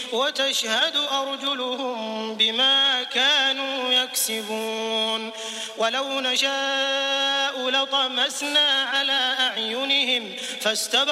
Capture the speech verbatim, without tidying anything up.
وتشهد أرجلهم بما كانوا يكسبون ولو نشاء لطمسنا على أعينهم فاستبقوا